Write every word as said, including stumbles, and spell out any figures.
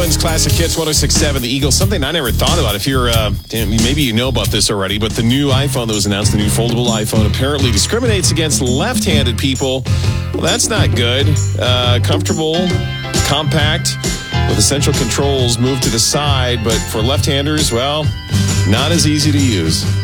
Owens, Classic Hits, one oh six point seven, the Eagle. Something I never thought about. If you're, uh, damn, maybe you know about this already, but the new iPhone that was announced, the new foldable iPhone, apparently discriminates against left-handed people. Well, that's not good. Uh, comfortable, compact, with essential controls moved to the side, but for left-handers, well, not as easy to use.